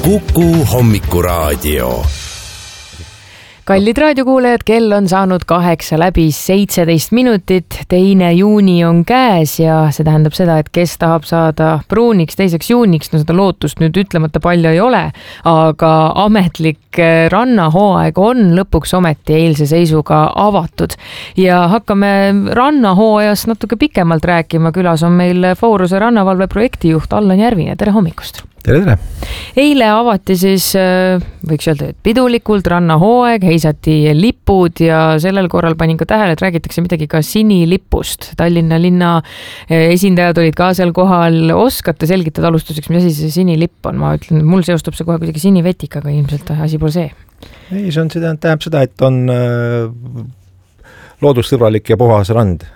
Kuku hommikuraadio. Kallid raadiokuulajad, kell on saanud 8 läbi 17 minutit, 2. juuni on käes ja see tähendab seda, et kes tahab saada pruuniks 2. juuniks, no seda lootust nüüd ütlemata palju ei ole, aga ametlik rannahooaeg on lõpuks ometi eilse seisuga avatud ja hakkame rannahooajast natuke pikemalt rääkima. Külas on meil Fooruse rannavalve projektijuht Allan Järvine. Tere hommikust! Tere! Eile avati siis, võiks öelda, et pidulikult rannahooaeg, heisati lipud ja sellel korral panin ka tähele, et räägitakse midagi ka sinilipust. Tallinna linna esindajad olid ka seal kohal. Oskate selgitada alustuseks, mis asi see sinilipp on? Ma ütlen, mul seostub see kohe kuidagi sinivetikaga, ilmselt asi pole see. Ei, see tähendab seda, et on loodussõbralik ja puhas rand.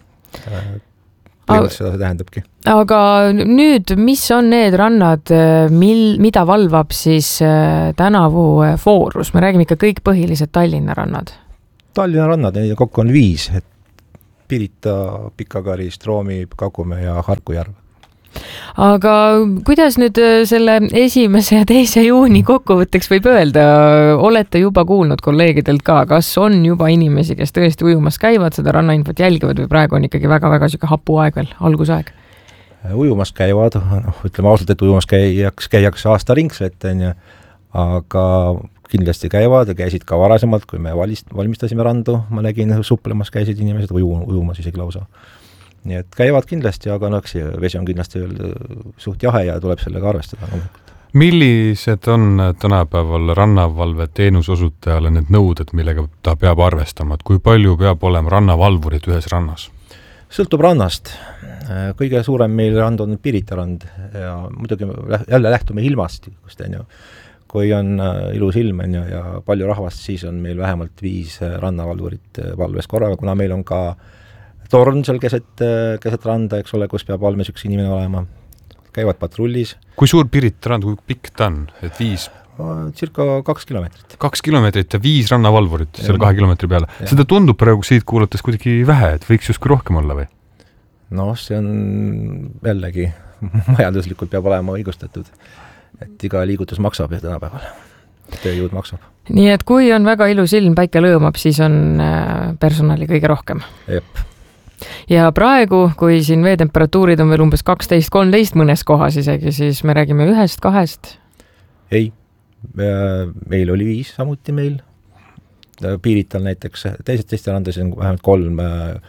Seda see tähendabki. Aga nüüd, mis on need rannad, mida valvab siis tänavu Foorus? Me räägime ikka kõik põhilised Tallinna rannad. Tallinna rannad, neid kokku on 5. Pirita, Pikakari, Stroomi, Kakumäe ja Harkujärv. Aga kuidas nüüd selle 1. ja 2. juuni kokkuvõtteks võib öelda? Olete juba kuulnud kolleegidelt ka, kas on juba inimesi, kes tõesti ujumas käivad, seda rannainfot jälgivad või praegu on ikkagi väga-väga siuke hapu aeg veel, algusaeg? Ujumas käivad, ütleme ausalt, et ujumas käiakse aasta ringselt, aga kindlasti käivad ja käisid ka varasemalt, kui me valmistasime randu, ma nägin suplemas käisid inimesed või ujumas isegi lausa. Nii et käivad kindlasti, aga vesi on kindlasti suht jahe ja tuleb sellega arvestada. Millised on tänapäeval rannavalve teenusosutajale need nõuded, millega ta peab arvestama? Kui palju peab olema rannavalvurid ühes rannas? Sõltub rannast. Kõige suurem meil rand on Pirita rand ja muidugi jälle lähtume ilmastikust. Kui on ilus ilm ja palju rahvast, siis on meil vähemalt 5 rannavalvurit valves korraga, kuna meil on ka torn seal keset randa, eks ole, kus peab valmes üks inimene olema. Käivad patrullis. Kui suur Pirita rand, kui pikk ta on? Et 5? Circa 2 kilomeetrit. 2 kilomeetrit ja 5 rannavalvurit seal 2 kilomeetri peale. Ja. Seda tundub praegu siit kuulates kuidagi vähe, et võiks justkui rohkem olla või? No, see on jällegi majanduslikult peab olema õigustatud. Et iga liigutus maksab ja tänapäeval. Tööjõud maksab. Nii et kui on väga ilus ilm, päike lõõmab, siis on personali kõige rohkem. Jep. Ja praegu, kui siin veetemperatuurid on veel umbes 12-13 mõnes kohas isegi, siis me räägime 1-2? Ei, meil oli 5 samuti meil. Piirital näiteks, teiste randas on vähemalt 3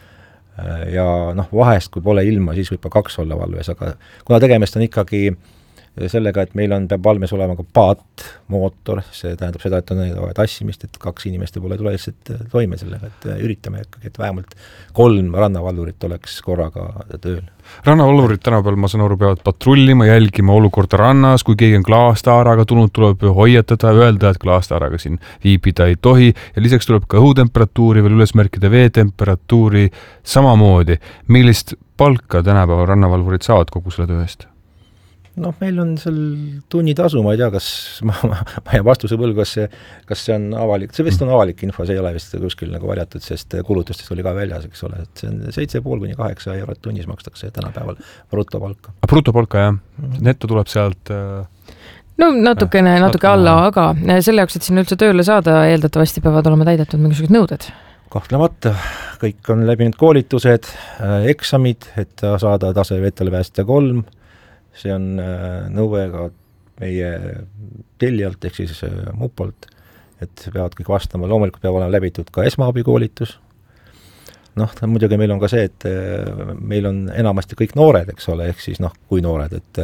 ja vahest, kui pole ilma, siis võib 2 olla valves, aga kuna tegemist on ikkagi sellega, et meil peab valmes olema ka paat, mootor, see tähendab seda, et on tassimist, et 2 inimeste pole tule lihtsalt toime sellega, et üritame ikkagi, et vähemalt 3 rannavalvurit oleks korraga tööl. Rannavalvurid tänapäeval, ma saan aru, peavad patrullima, jälgima olukorda rannas, kui keegi on klaastaaraga tulnud, tuleb hoiatada, öelda, et klaastaaraga siin viibida ei tohi ja lisaks tuleb ka õhutemperatuuri veel üles märkida veetemperatuuri samamoodi. Millist palka tänapäeval rannavalvurid saavad kogu selle töö eest? Meil on seal tunnitasu, ma ei tea, kas ma jään vastuse võlgu, kas see on avalik, see vist on avalik info, see ei ole vist kuskil nagu varjatud, sest kulutustest oli ka väljas, eks ole, et see on 7,5–8 eurot tunnis makstakse tänapäeval brutopalka. Brutopalka, jah. Netto tuleb sealt... No natuke alla, aga selle jaoks, et sinna üldse tööle saada, eeldatavasti peavad olema täidetud mingisugused nõuded. Kahtlemata, kõik on läbinud koolitused, eksamid, et saada tase veetelpäästja 3. See on nõue ka meie tellijalt, ehk siis mupolt, et peavad kõik vastama. Loomulikult peab olema läbitud ka esmaabikoolitus. Muidugi meil on ka see, et meil on enamasti kõik noored, eks ole, ehk siis kui noored, et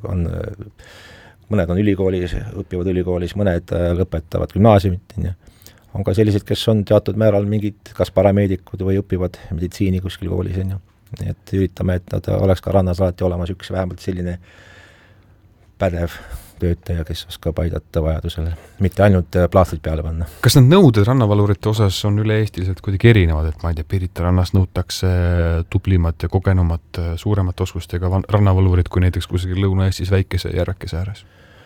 mõned on ülikoolis, õpivad ülikoolis, mõned lõpetavad gümnaasiumit. On ka sellised, kes on teatud määral mingid kas parameedikud või õpivad meditsiini kuskil koolis. Nii et üritame, et nad oleks ka rannas alati olemas üks vähemalt selline pädev töötaja, kes oskab aidata vajadusel, mitte ainult plaastrid peale panna. Kas need nõuded rannavalurite osas on üle Eestiliselt kuidagi erinevad, et ma ei tea, Pirita rannas nõutakse tublimat ja kogenumat, suuremat oskustega rannavalurid kui näiteks kusagil Lõuna-Eestis väikese järrakese ääres?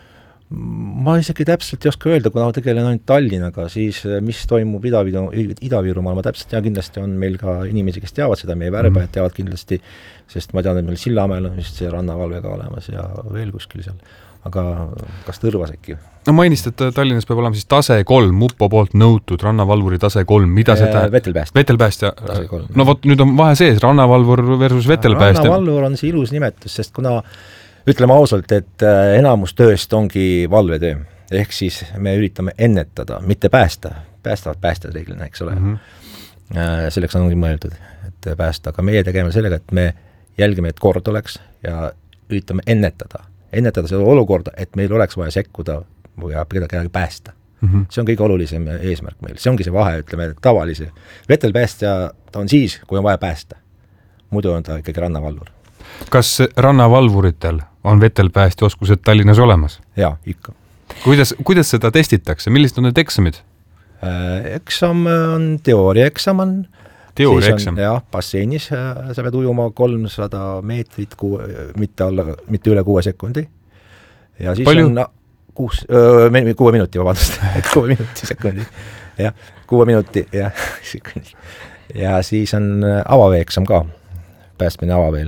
Ma isegi täpselt ei oska öelda, kuna ma tegelen ainult Tallinnaga, siis mis toimub Ida-Virumaal, ma täpselt tean, kindlasti on meil ka inimesi, kes teavad seda, meie värbajad teavad kindlasti, sest ma tean, et meil Sillamäel on vist see rannavalve ka olemas ja veel kuskil seal. aga kas Tõrvas äkki? No mainisid, et Tallinnas peab olema siis tase 3, MUPO poolt nõutud rannavalvuri tase 3, mida see tähendab? Vetelpäästja. No vot, nüüd on vahe sees, rannavalvur versus vetelpäästja. Rannavalvur on see ilus nimetus, sest kuna ütleme ausalt, et enamus tööst ongi valvetöö, ehk siis me üritame ennetada, mitte päästa, päästavad päästjad reeglina, eks ole. Selleks ongi mõeldud, et päästa, aga meie tegeme sellega, et me jälgime, et kord oleks ja üritame ennetada seda olukorda, et meil oleks vaja sekkuda või kedagi päästa. See on kõige olulisem eesmärk meil. See ongi see vahe, ütleme, tavalise. Vetelpäästja ta on siis, kui on vaja päästa. Muidu on ta ikkagi rannavalvur. Kas rannavalvuritel on vetelpäästja oskused Tallinnas olemas? Jaa, ikka. Kuidas seda testitakse? Millised on need eksamid? Eksam on teooriaeksam on. Teooriaeksam? Jah, basseinis sa pead ujuma 300 meetrit, mitte üle 6 sekundi. Ja siis Palju? On 6 minuti, vabandust, 6 minuti sekundi. Jah, 6 minuti, jah, sekundi. Ja siis on avaveeksam ka, päästmine avaveel.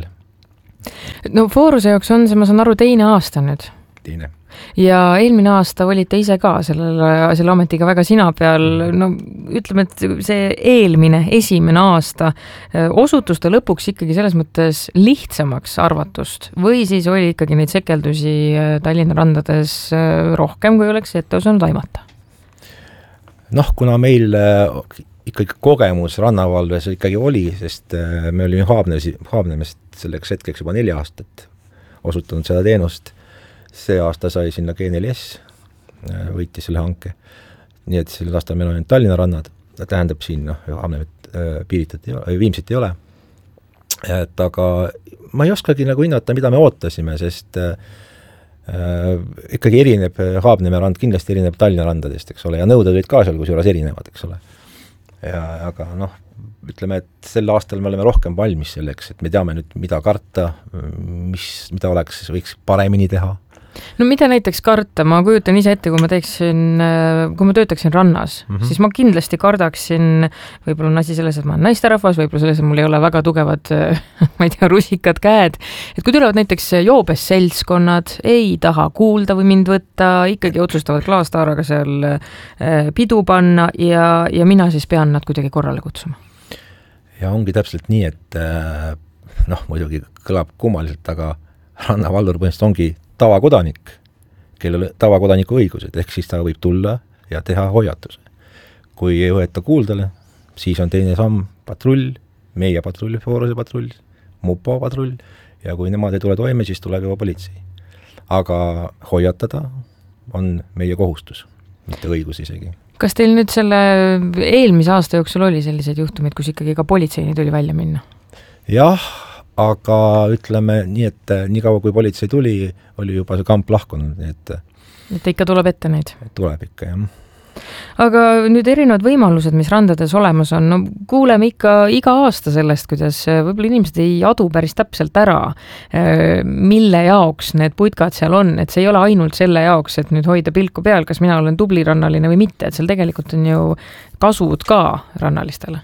No Fooruse jaoks on see, ma saan aru, teine aasta nüüd. Teine. Ja eelmine aasta olite ise ka selle ametiga väga sina peal, no ütleme, et see esimene aasta osutuste lõpuks ikkagi selles mõttes lihtsamaks arvatust või siis oli ikkagi neid sekeldusi Tallinna randades rohkem, kui oleks ette osanud aimata? Noh, kuna meil ikkagi kogemus rannavalves ikkagi oli, sest me olime Haabnemist selleks hetkeks juba 4 aastat osutanud seda teenust. See aasta sai sinna G4S, võitis selle hanke. Nii et selle aastal meil on Tallinna rannad, tähendab siin, Haabnemit piiritat ei ole, Viimsit ei ole. Et aga ma ei oskagi nagu hinnata, mida me ootasime, sest ikkagi erineb Haabneme rand, kindlasti erineb Tallinna randadest, eks ole, ja nõuded olid ka seal, kus juures erinevad, eks ole. Aga ütleme, et sel aastal me oleme rohkem valmis selleks, et me teame nüüd, mida karta, mida võiks paremini teha. No mida näiteks karta? Ma kujutan ise ette, kui ma töötaksin rannas, siis ma kindlasti kardaksin, võib-olla on asi selles, et ma olen naisterahvas, võib-olla selles, et mul ei ole väga tugevad, ma ei tea, rusikad käed. Et kui tulevad näiteks joobes seltskonnad, ei taha kuulda või mind võtta, ikkagi otsustavad klaastaaraga seal pidu panna ja mina siis pean nad kuidagi korrale kutsuma. Ja ongi täpselt nii, et muidugi kõlab kummaliselt, aga rannavalvur põhimõtteliselt ongi tavakodanik, kellel tavakodaniku õigused, ehk siis ta võib tulla ja teha hoiatuse. Kui ei võeta kuuldale, siis on teine samm patrull, meie patrull, Fooruse patrull, MUPO patrull, ja kui nemad ei tule toime, siis tuleb juba politsei. Aga hoiatada on meie kohustus, mitte õigus isegi. Kas teil nüüd selle eelmise aasta jooksul oli selliseid juhtumid, kus ikkagi ka politseini tuli välja minna? Jah, aga ütleme nii, et nii kaua kui politsei tuli, oli juba see kamp lahkunud, nii et ikka tuleb ette neid? Tuleb ikka, jah. Aga nüüd erinevad võimalused, mis randades olemas on, no kuuleme ikka iga aasta sellest, kuidas võib-olla inimesed ei adu päris täpselt ära, mille jaoks need putkad seal on, et see ei ole ainult selle jaoks, et nüüd hoida pilku peal, kas mina olen tubli rannaline või mitte, et seal tegelikult on ju kasud ka rannalistele.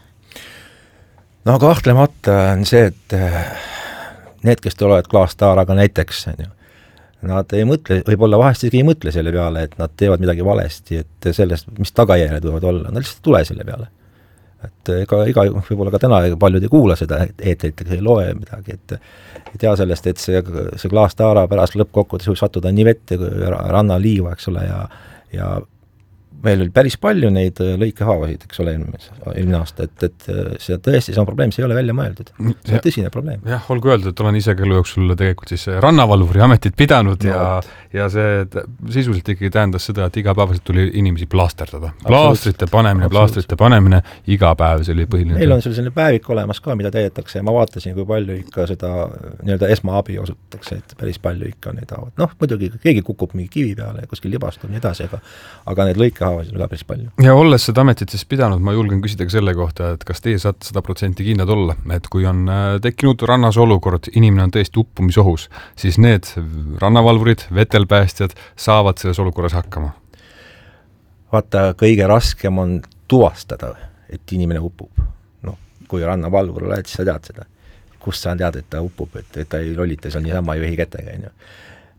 No kahtlemata on see, et need, kes tulevad klaastaaraga näiteks, nad ei mõtle, võib-olla vahest ei mõtle selle peale, et nad teevad midagi valesti, et sellest, mis tagajärjed võivad olla, nad lihtsalt tule selle peale. Et iga võib-olla ka täna paljud ei kuula seda, et ei loe midagi, et ei tea sellest, et see klaastaara pärast lõppkokkuvõttes võib sattuda nii vette kui rannaliiva, eks ole, ja meil oli päris palju neid lõikehaavasid, eks ole, eelmine aasta, et see tõesti, see on probleem, see ei ole välja mõeldud. See on tõsine probleem. Jah, olgu öeldud, et olen ise elu jooksul tegelikult siis rannavalvuri ametit pidanud ja see sisuliselt ikkagi tähendas seda, et igapäevaselt tuli inimesi plaasterdada. Plaastrite panemine, iga päev see oli põhiline. Meil on selline päevik olemas ka, mida täidetakse ja ma vaatasin, kui palju ikka seda nii-öelda esmaabi osutatakse, et päris palju ikka neid haavad. Muidugi keegi kukub mingi kivi peale ja kuskil libastub nii edasi, aga need lõikehaavad ka päris palju. Ja olles seda ametit siis pidanud, ma julgen küsida ka selle kohta, et kas teie saate 100% kindlad olla, et kui on tekkinud rannas olukord, inimene on tõesti uppumisohus, siis need rannavalvurid, vetelpäästjad saavad selles olukorras hakkama? Vaata, kõige raskem on tuvastada, et inimene uppub. Kui rannavalvur oled, siis sa tead seda. Kus sa tead, et ta uppub, et ta ei lollita seal niisama juhi kätega.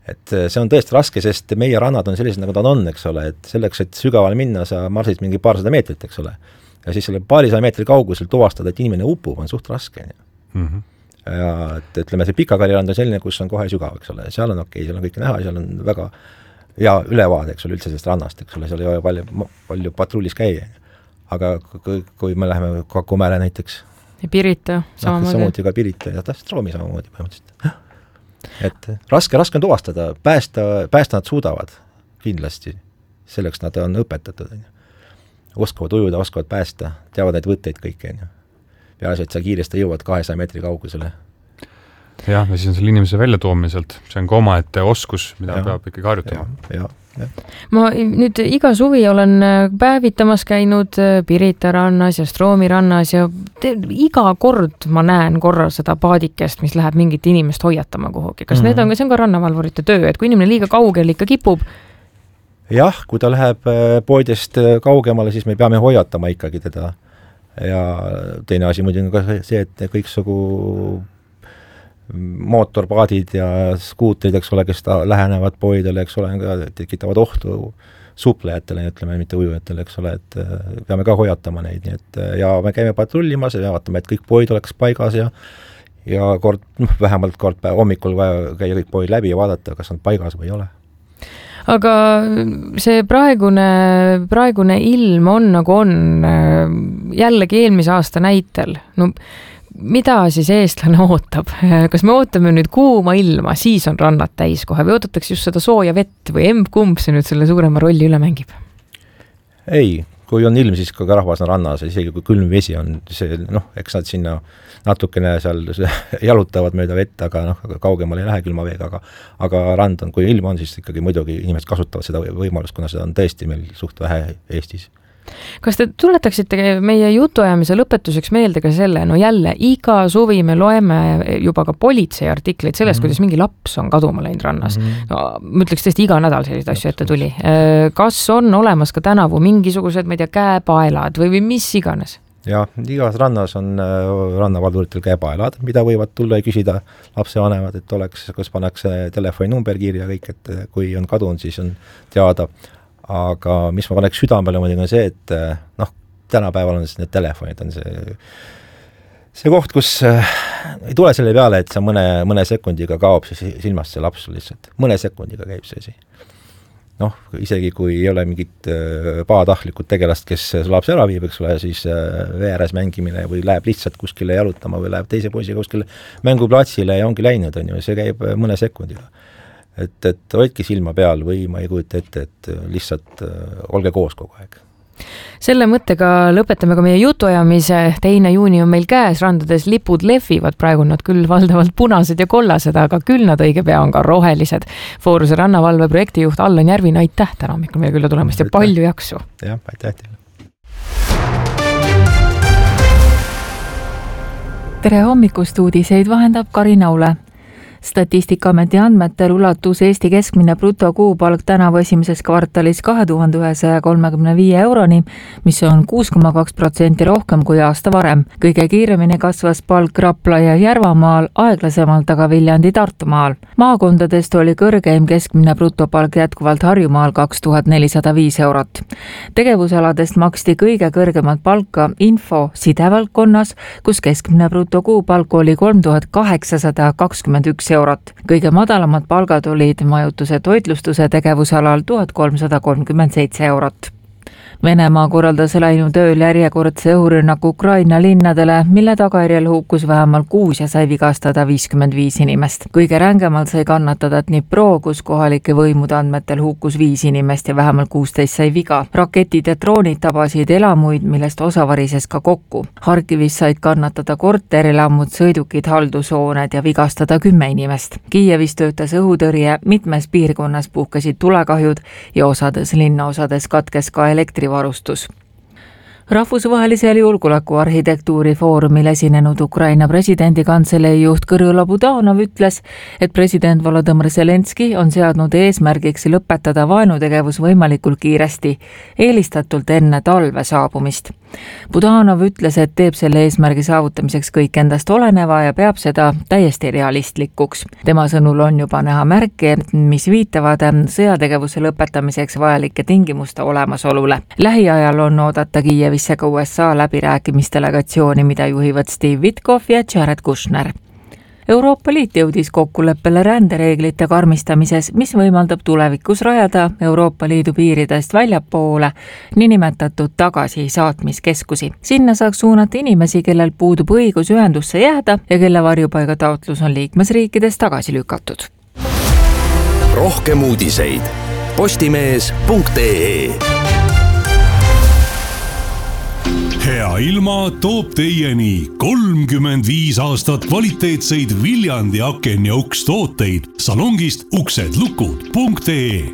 et see on tõesti raske, sest meie rannad on sellised, nagu ta on, eks ole, et selleks, et sügavale minna, sa marsid mingi paarsada meetrit, eks ole. Ja siis selle paarisaja meetri kaugusel tuvastada, et inimene upub, on suht raske. Ja et ütleme, see Pika-Kaljurand on selline, kus on kohe sügav, eks ole, seal on okei, seal on kõik näha, seal on väga hea ülevaade, eks ole, üldse sellest rannast, eks ole, seal ei ole palju patrullis käia. Aga kui me läheme Kakumäele näiteks, ja Pirita samuti ka Pirita ja Stroomi samamoodi põhimõtteliselt. Et raske on tuvastada, päästa nad suudavad kindlasti, selleks nad on õpetatud. Oskavad ujuda, oskavad päästa, teavad neid võtteid kõike. Peaasi, et sa kiiresti jõuad 200 meetri kaugusele. Jah, ja siis on selle inimese välja toomiselt. See on ka omaette oskus, mida peab ikkagi harjutama. Ja. Ma nüüd iga suvi olen päevitamas käinud Pirita rannas ja Stroomi rannas ja iga kord ma näen korra seda paadikest, mis läheb mingit inimest hoiatama kuhugi. Kas see on ka rannavalvurite töö, et kui inimene liiga kaugel ikka kipub? Jah, kui ta läheb poodist kaugemale, siis me peame hoiatama ikkagi teda. Ja teine asi muidugi ka see, et kõiksugu mootorpaadid ja skuutrid, eks ole, kes lähenevad poidele, eks ole, tekitavad ohtu suplejatele, ütleme, mitte ujujatele, eks ole, et peame ka hoiatama neid, nii et ja me käime patrullimas ja vaatame, et kõik poid oleks paigas ja vähemalt kord hommikul käia kõik poid läbi ja vaadata, kas on paigas või ei ole. Aga see praegune ilm on nagu on jällegi eelmise aasta näitel. No, mida siis eestlane ootab? Kas me ootame nüüd kuuma ilma, siis on rannad täis kohe või ootatakse just seda sooja vett või kumb see nüüd selle suurema rolli üle mängib? Ei, kui on ilm, siis ka rahvas on rannas, isegi kui külm vesi on, see, eks nad sinna natukene seal jalutavad mööda vett, aga kaugemal ei lähe külma veega, aga rand on, kui ilm on, siis ikkagi muidugi inimesed kasutavad seda võimalust, kuna seda on tõesti meil suht vähe Eestis. Kas te tuletaksite meie jutuajamise lõpetuseks meelde ka selle, jälle iga suvi me loeme juba ka politsei artikleid sellest, kuidas mingi laps on kaduma läinud rannas. Ma ütleks tõesti iga nädal sellised asju ette tuli. Kas on olemas ka tänavu mingisugused, ma ei tea, käepaelad või mis iganes? Ja igas rannas on rannavalduritel käepaelad, mida võivad tulla ja küsida lapsevanemad, et oleks, kus pannakse telefoninumber kirja kõik, et kui on kadunud, siis on teada. Aga mis ma paneks südamele muidugi on see, et tänapäeval on need telefonid, on see koht, kus ei tule selle peale, et sa mõne sekundiga kaob see silmast see laps lihtsalt. Mõne sekundiga käib see asi. Isegi kui ei ole mingit pahatahtlikud tegelast, kes lapse ära viib, eks ole, siis veeres mängimine või läheb lihtsalt kuskile jalutama või läheb teise poisiga kuskile mänguplatsile ja ongi läinud, see käib mõne sekundiga. Et hoidki silma peal või ma ei kujuta ette, et lihtsalt olge koos kogu aeg. Selle mõttega lõpetame ka meie jutuajamise. 2. juuni on meil käes, randades lipud lehvivad, praegu nad küll valdavalt punased ja kollased, aga küll nad õige pea on ka rohelised. Fooruse rannavalve projektijuht Allan Järvin, aitäh täna hommikul meie külla tulemast ja palju jaksu. Jah, aitäh teile. Tere hommikust, uudiseid vahendab Karin Aule. Statistikaameti andmetel ulatus Eesti keskmine brutokuupalk tänavu esimeses kvartalis 2135 euroni, mis on 6,2% rohkem kui aasta varem. Kõige kiiremini kasvas palk Rapla ja Järvamaal, aeglasemalt aga Viljandi Tartumaal. Maakondadest oli kõrgeim keskmine brutopalk jätkuvalt Harjumaal 2405 eurot. Tegevusaladest maksti kõige kõrgemat palka info sidevaldkonnas, kus keskmine brutokuupalk oli 3821 eurot. Kõige madalamad palgad olid majutuse toitlustuse tegevusalal 1337 eurot. Venemaa korraldas läinud ööl järjekordse õhurünnaku Ukraina linnadele, mille tagajärjel hukkus vähemalt 6 ja sai vigastada 55 inimest. Kõige rängemalt sai kannatada Dnipro, kus kohalike võimude andmetel hukkus 5 inimest ja vähemalt 16 sai viga. Raketid ja droonid tabasid elamuid, millest osa varises ka kokku. Harkivis said kannatada korterelamud, sõidukid, haldushooned ja vigastada 10 inimest. Kiievis töötas õhutõrje, mitmes piirkonnas puhkesid tulekahjud ja osades linnaosades katkes ka elektrivarustus. Rahvusvahelisel julgeolekuarhitektuuri foorumil esinenud Ukraina presidendi kantselei juht Kõrõla Budanov ütles, et president Volodõmõr Zelenski on seadnud eesmärgiks lõpetada vaenutegevus võimalikult kiiresti, eelistatult enne talve saabumist. Budanov ütles, et teeb selle eesmärgi saavutamiseks kõik endast oleneva ja peab seda täiesti realistlikuks. Tema sõnul on juba näha märke, mis viitavad sõjategevuse lõpetamiseks vajalike tingimuste olemasolule. Lähiajal on oodata Kiievisse ka USA läbirääkimisdelegatsiooni, mida juhivad Steve Witkoff ja Jared Kushner. Euroopa Liit jõudis kokkuleppele rändereeglite karmistamises, mis võimaldab tulevikus rajada Euroopa Liidu piiridest väljapoole niinimetatud tagasisaatmiskeskusi. Sinna saaks suunata inimesi, kellel puudub õigus ühendusse jääda ja kelle varjupaiga taotlus on liikmesriikides tagasi lükatud. Rohkem uudiseid postimees.ee. Hea ilma toob teieni 35 aastat kvaliteetseid Viljandi aken ja uks tooteid salongist uksedlukud.ee.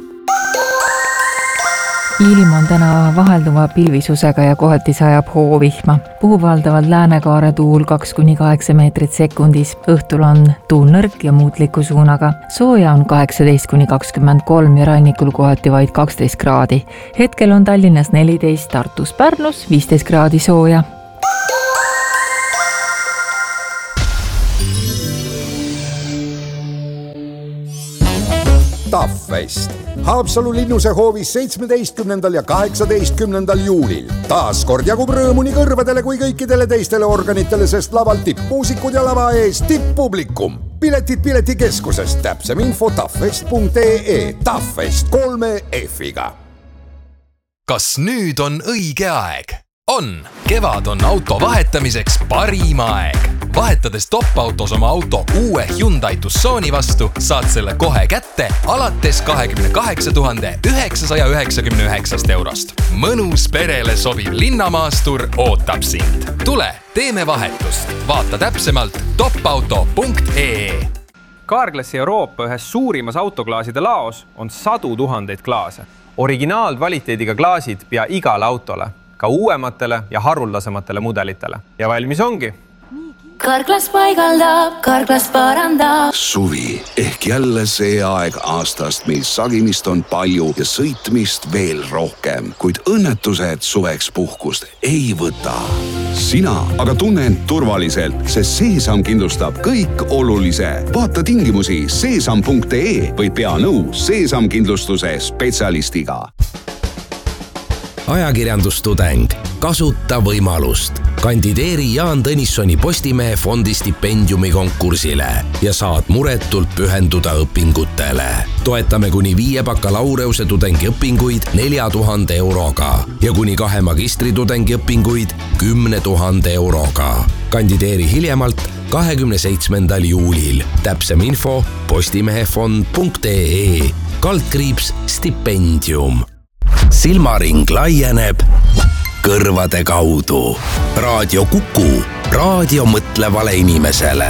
Ilm on täna vahelduva pilvisusega ja kohati sajab hoovihma. Puhub valdavalt läänekaare tuul 2-8 meetrit sekundis. Õhtul on tuul nõrk ja muutliku suunaga. Sooja on 18-23 ja rannikul kohati vaid 12 kraadi. Hetkel on Tallinnas 14, Tartus, Pärnus 15 kraadi sooja. Taffest. Haapsalu linnuse hoovis 17. ja 18. juulil. Taas kord jagub rõõmu nii kõrvadele kui kõikidele teistele organitele, sest laval tippmuusikud ja lava ees tipppublikum. Piletid piletikeskusest, täpsem info taffest.ee. Taffest 3 F-iga. Kas nüüd on õige aeg? On! Kevad on auto vahetamiseks parim aeg. Vahetades top-autos oma auto uue Hyundai Tucsoni vastu, saad selle kohe kätte alates 28 999 eurost. Mõnus perele sobiv linnamaastur ootab sind. Tule, teeme vahetust. Vaata täpsemalt topauto.ee. Carglassi Euroopa ühes suurimas autoklaaside laos on 100 000 klaase. Originaalkvaliteediga klaasid pea igale autole, ka uuematele ja haruldasematele mudelitele. Ja valmis ongi. Carglass paigaldab, Carglass parandab. Suvi ehk jälle see aeg aastast, mil sagimist on palju ja sõitmist veel rohkem, kuid õnnetused suveks puhkust ei võta. Sina aga tunne end turvaliselt, sest Seesam kindlustab kõik olulise. Vaata tingimusi seesam.ee või pea nõu Seesam kindlustuse spetsialistiga. Ajakirjandustudeng. Kasuta võimalust. Kandideeri Jaan Tõnissoni Postimehe fondi stipendiumi konkursile ja saad muretult pühenduda õpingutele. Toetame kuni 5 bakalaureuse tudengiõpinguid 4000 euroga ja kuni 2 magistritudengi õpinguid 10 000 euroga. Kandideeri hiljemalt 27. juulil. Täpsem info postimehefond.ee. Kaldkriips stipendium. Silmaring laieneb kõrvade kaudu. Raadio Kuku. Raadio mõtlevale inimesele.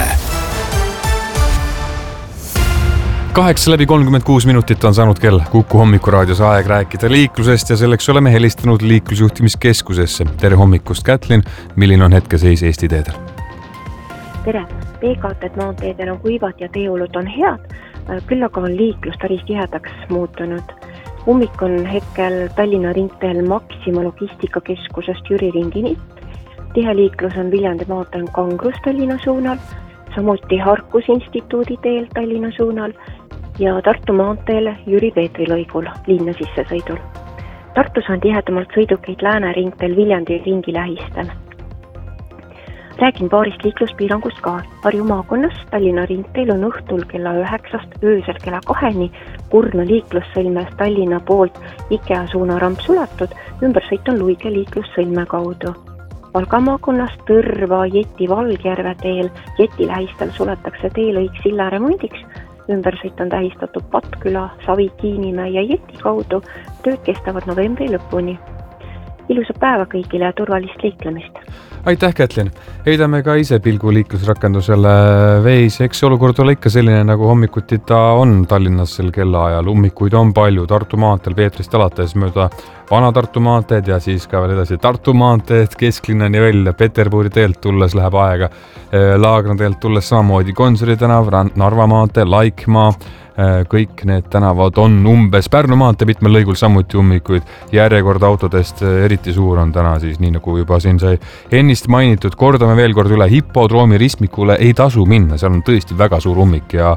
8:36 minutit on saanud kell. Kuku hommikuraadios aeg rääkida liiklusest ja selleks oleme helistanud liiklusjuhtimiskeskusesse. Tere hommikust, Kätlin. Milline on hetkeseis Eesti teedel? Tere. Teekaarted maanteedel on kuivad ja teeolud on head, küll aga on liiklus päris tihedaks muutunud. Ummik on hetkel Tallinna ringteel Maxima logistikakeskusest Jüri ringini. Tiheliiklus on Viljandi maanteel Kangrus Tallinna suunal, samuti Harkus instituudi teel Tallinna suunal ja Tartu maanteel Jüri Peetri lõigul linna sissesõidul. Tartus on tihedamalt sõidukeid Lääne ringteel Viljandi ringi lähistel. Räägin paarist liikluspiirangust ka. Harju maakonnas Tallinna ringteel on õhtul kella 9 öösel kella 2 Kurna liiklussõlmes Tallinna poolt IKEA suuna ramp sulatud, ümbersõit on Luige liiklussõlme kaudu. Valga maakonnas Tõrva Jeti Valgjärve teel Jeti lähistel suletakse teelõik silla remondiks, ümbersõit on tähistatud Patküla, Savi, Kiinimäe ja Jeti kaudu, tööd kestavad novembri lõpuni. Ilusat päeva kõigile ja turvalist liiklemist. Aitäh, Kätlin. Heidame ka ise pilgu liiklusrakendusele veis. Eks olukord ole ikka selline, nagu hommikuti ta on Tallinnas sel kellaajal. Ummikuid on palju Tartu maanteel Peetrist alates mööda Vana-Tartu maanteed ja siis ka veel edasi Tartu maanteed, kesklinnani välja, Peterburi teelt tulles läheb aega, Laagna teelt tulles samamoodi Gonsiori tänav, Narva maantee, Laikmaa, kõik need tänavad on umbes Pärnu maantee mitmel lõigul samuti ummikuid, järjekord autodest eriti suur on täna siis, nii nagu juba siin sai ennist mainitud, kordame veel kord üle, hipodroomi ristmikule ei tasu minna, seal on tõesti väga suur ummik ja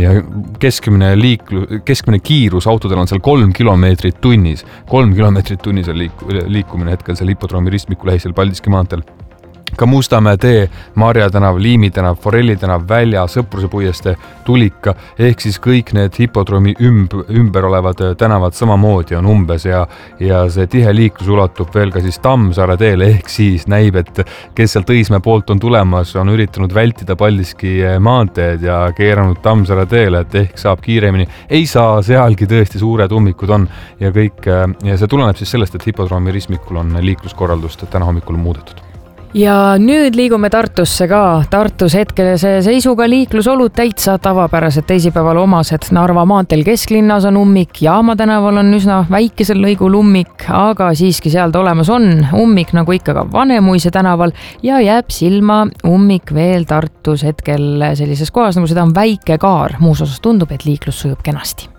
keskmine kiirus autodel on seal 3 kilomeetrit tunnis. 3 kilomeetrit tunnis on liikumine hetkel seal hipodroomi ristmiku lähisel Paldiski maanteel. Ka Mustamäe tee, Marja tänav, Liimi tänav, Forelli tänav, Välja, Sõpruse puiestee, Tulika, ehk siis kõik need hipodroomi ümber olevad tänavad samamoodi on umbes ja see tihe liiklus ulatub veel ka siis Tammsaare teele, ehk siis näib, et kes sealt Õismäe poolt on tulemas, on üritanud vältida Paldiski maanteed ja keeranud Tammsaare teele, et ehk saab kiiremini. Ei saa, sealgi tõesti suured ummikud on ja kõik, ja see tuleneb siis sellest, et hipodroomi ristmikul on liikluskorraldust täna hommikul muudetud. Ja nüüd liigume Tartusse ka. Tartus hetkelise seisuga liiklusolud täitsa tavapärased teisipäeval omased. Narva maanteel kesklinnas on ummik, Jaama tänaval on üsna väikesel lõigul ummik, aga siiski seal ta olemas on. Ummik nagu ikka ka Vanemuise tänaval ja jääb silma ummik veel Tartus hetkel sellises kohas, nagu seda on Väike Kaar. Muus osas tundub, et liiklus sujub kenasti.